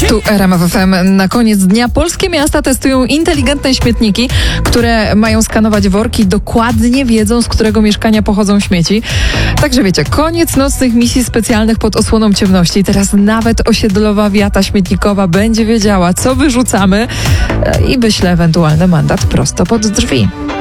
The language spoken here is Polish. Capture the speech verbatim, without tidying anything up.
Tu R M F F M. Na koniec dnia polskie miasta testują inteligentne śmietniki, które mają skanować worki, dokładnie wiedzą, z którego mieszkania pochodzą śmieci. Także wiecie, koniec nocnych misji specjalnych pod osłoną ciemności. Teraz nawet osiedlowa wiata śmietnikowa będzie wiedziała, co wyrzucamy i wyśle ewentualny mandat prosto pod drzwi.